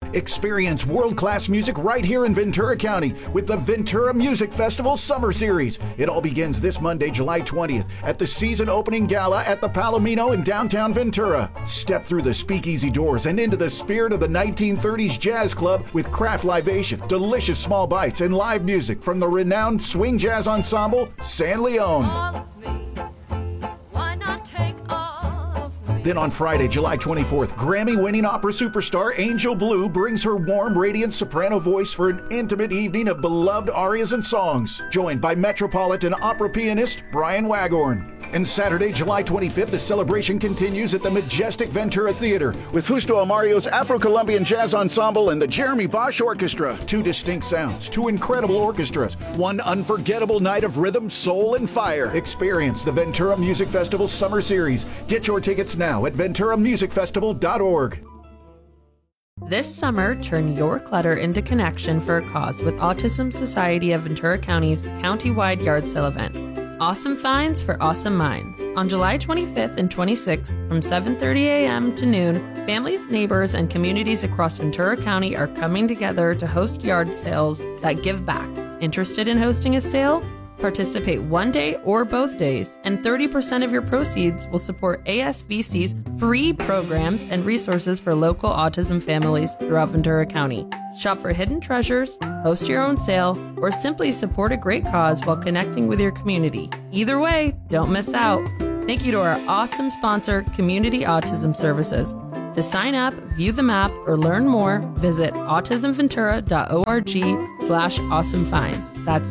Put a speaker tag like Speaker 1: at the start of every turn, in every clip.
Speaker 1: Experience world-class music right here in Ventura County with the Ventura Music Festival Summer Series. It all begins this Monday, July 20th at the season opening gala at the Palomino in downtown Ventura. Step through the speakeasy doors and into the spirit of the 1930s jazz club with craft libation, delicious small bites, and live music from the renowned swing jazz ensemble San Leon. Then on Friday, July 24th, Grammy-winning opera superstar Angel Blue brings her warm, radiant soprano voice for an intimate evening of beloved arias and songs, joined by Metropolitan opera pianist Brian Wagorn. And Saturday, July 25th, the celebration continues at the majestic Ventura Theater with Justo Amario's Afro-Colombian Jazz Ensemble and the Jeremy Bosch Orchestra. Two distinct sounds, two incredible orchestras, one unforgettable night of rhythm, soul, and fire. Experience the Ventura Music Festival Summer Series. Get your tickets now at venturamusicfestival.org.
Speaker 2: This summer, turn your clutter into connection for a cause with Autism Society of Ventura County's countywide yard sale event. Awesome Finds for Awesome Minds. On July 25th and 26th from 7:30 a.m. to noon, families, neighbors, and communities across Ventura County are coming together to host yard sales that give back. Interested in hosting a sale? Participate one day or both days, and 30% of your proceeds will support ASVC's free programs and resources for local autism families throughout Ventura County. Shop for hidden treasures, host your own sale, or simply support a great cause while connecting with your community. Either way, don't miss out. Thank you to our awesome sponsor, Community Autism Services. To sign up, view the map, or learn more, visit autismventura.org/awesomefinds. That's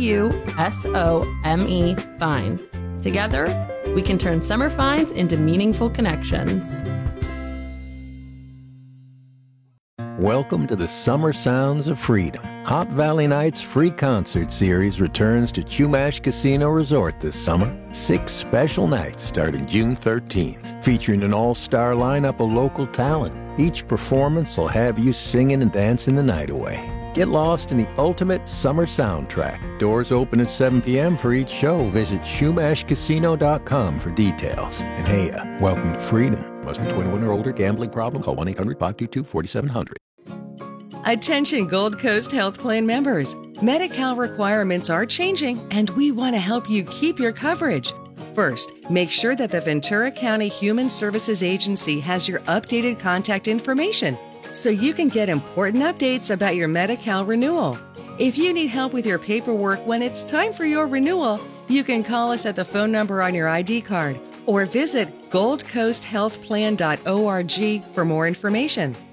Speaker 2: AUSOME finds. Together, we can turn summer finds into meaningful connections.
Speaker 3: Welcome to the Summer Sounds of Freedom. Hop Valley Nights free concert series returns to Chumash Casino Resort this summer. 6 special nights starting June 13th, featuring an all-star lineup of local talent. Each performance will have you singing and dancing the night away. Get lost in the ultimate summer soundtrack. Doors open at 7 p.m. for each show. Visit SchumashCasino.com for details. And hey, welcome to freedom. Must be 21 or older. Gambling problem? Call 1-800-522-4700.
Speaker 4: Attention Gold Coast Health Plan members. Medi-Cal requirements are changing, and we want to help you keep your coverage. First, make sure that the Ventura County Human Services Agency has your updated contact information so you can get important updates about your Medi-Cal renewal. If you need help with your paperwork when it's time for your renewal, you can call us at the phone number on your ID card or visit goldcoasthealthplan.org for more information.